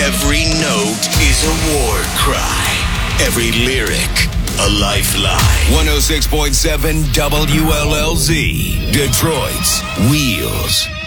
Every note is a war cry. Every lyric, a lifeline. 106.7 WLLZ, Detroit's Wheels.